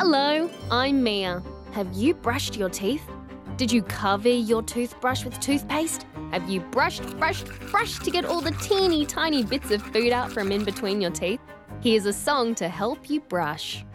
Hello, I'm Mia. Have you brushed your teeth? Did you cover your toothbrush with toothpaste? Have you brushed to get all the teeny tiny bits of food out from in between your teeth? Here's a song to help you brush.